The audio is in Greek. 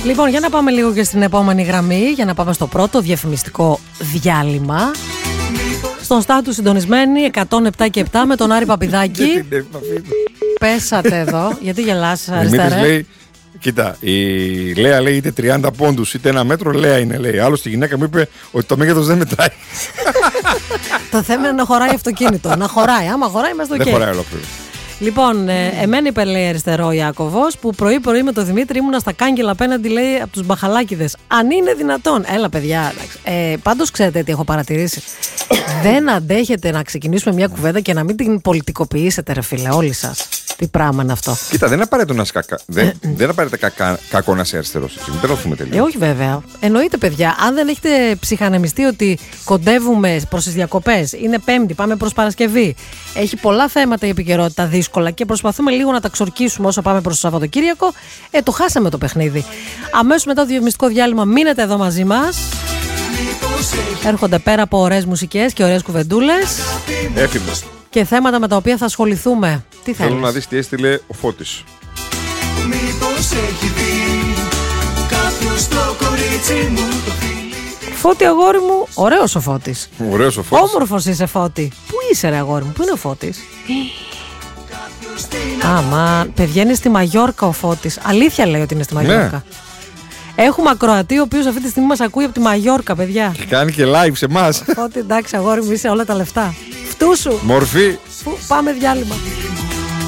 Λοιπόν, για να πάμε λίγο και στην επόμενη γραμμή, για να πάμε στο πρώτο διαφημιστικό διάλειμμα. Στον στάτου συντονισμένοι 107 και 7 με τον Άρη Παπηδάκη. Πέσατε εδώ, γιατί γελάς αριστερά? Λέει, κοίτα, η Λέα λέει είτε 30 πόντους είτε 1 μέτρο, Λέα είναι, λέει. Άλλος τη γυναίκα μου είπε ότι το μέγεθος δεν μετράει. Το θέμα είναι να χωράει αυτοκίνητο. Να χωράει. Άμα χωράει, είμαστε οκ. Δεν χωράει ολόκληρο. Λοιπόν, εμένα είπε, λέει, αριστερό ο Ιάκωβος, που πρωί-πρωί με τον Δημήτρη ήμουνα στα κάγκελα απέναντι, λέει, από τους μπαχαλάκηδες. Αν είναι δυνατόν. Έλα, παιδιά. Πάντως, ξέρετε τι έχω παρατηρήσει. Δεν αντέχετε να ξεκινήσουμε μια κουβέντα και να μην την πολιτικοποιήσετε, ρε φίλε, όλοι σας. Τι πράγμα είναι αυτό? Κοίτα, δεν απαραίτητο δεν απαραίτητα κακό να είσαι αριστερός. Μην τρέχουμε τελείως. Όχι, βέβαια. Εννοείται, παιδιά. Αν δεν έχετε ψυχανεμιστεί ότι κοντεύουμε προς τις διακοπές, είναι Πέμπτη, πάμε προς Παρασκευή. Έχει πολλά θέματα η επικαιρότητα δύσκολα και προσπαθούμε λίγο να τα ξορκίσουμε όσο πάμε προς το Σαββατοκύριακο. Το χάσαμε το παιχνίδι. Αμέσως μετά το διαφημιστικό διάλειμμα, μείνετε εδώ μαζί μας. Έρχονται πέρα από ωραίες μουσικές και ωραίες κουβεντούλες. Έφημες. Και θέματα με τα οποία θα ασχοληθούμε. Τι θέλεις? Θέλω να δεις τι έστειλε ο Φώτης. Μήπως έχει δει κάποιος το κορίτσι μου το φίλι? Φώτη, αγόρι μου, ωραίος ο Φώτης. Ωραίος ο Φώτης. Όμορφος είσαι, Φώτη. Πού είσαι, ρε αγόρι μου, πού είναι ο Φώτης? Παιδιά, είναι στη Μαγιόρκα ο Φώτης. Αλήθεια λέει ότι είναι στη Μαγιόρκα. Ναι. Έχουμε ακροατή ο οποίος αυτή τη στιγμή μας ακούει από τη Μαγιόρκα, παιδιά. Και κάνει και live σε εμάς. Φώτη, εντάξει, αγόρι μου, είσαι όλα τα λεφτά. Φτούσου. Μορφή. Πάμε διάλειμμα.